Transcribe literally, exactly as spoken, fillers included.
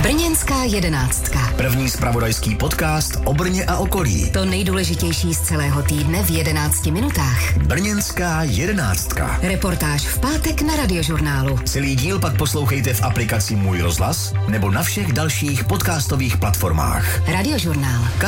Brněnská jedenáctka. První zpravodajský podcast o Brně a okolí. To nejdůležitější z celého týdne v jedenácti minutách. Brněnská jedenáctka. Reportáž v pátek na Radiožurnálu. Celý díl pak poslouchejte v aplikaci Můj rozhlas nebo na všech dalších podcastových platformách. Radiožurnál.